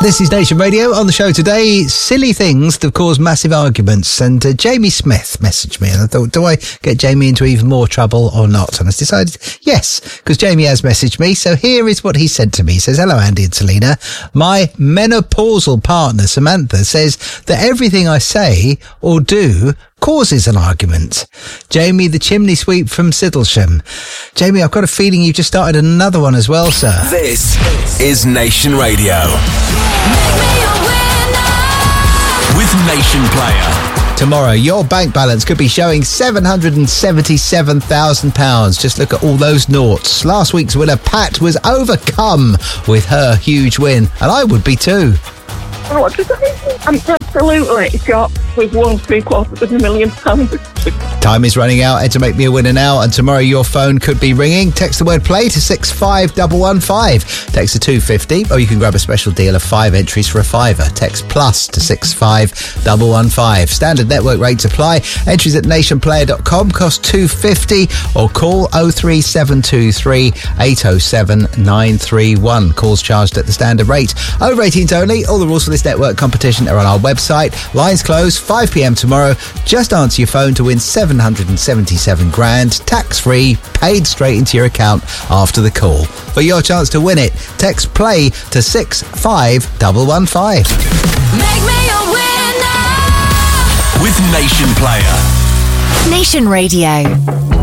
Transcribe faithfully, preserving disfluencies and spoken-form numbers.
This is Nation Radio. On the show today, silly things that cause massive arguments. And uh, Jamie Smith messaged me, and I thought, do I get Jamie into even more trouble or not? And I decided, yes, because Jamie has messaged me. So here is what he said to me. He says, hello, Andy and Selena. My menopausal partner, Samantha, says that everything I say or do causes an argument. Jamie, the chimney sweep from Siddlesham. Jamie, I've got a feeling you've just started another one as well, sir. This is Nation Radio. With Nation Player. Tomorrow, your bank balance could be showing seven hundred seventy-seven thousand pounds. Just look at all those noughts. Last week's winner, Pat, was overcome with her huge win, and I would be too. Oh, I'm absolutely shocked. We've won three quarters of a million pounds. Time is running out. Enter Make Me a Winner now, and tomorrow your phone could be ringing. Text the word play to six five one one five. Text to two fifty, or you can grab a special deal of five entries for a fiver. Text plus to six five one one five. Standard network rates apply. Entries at nation player dot com cost two fifty, or call oh three seven two three eight oh seven nine three one. Calls charged at the standard rate. Over eighteens only. All the rules for this network competition are on our website. Lines close five p.m. tomorrow. Just answer your phone to win seven hundred seventy-seven grand, tax-free, paid straight into your account after the call. For your chance to win it, text play to six five one one five. Make me a winner with Nation Player. Nation Radio.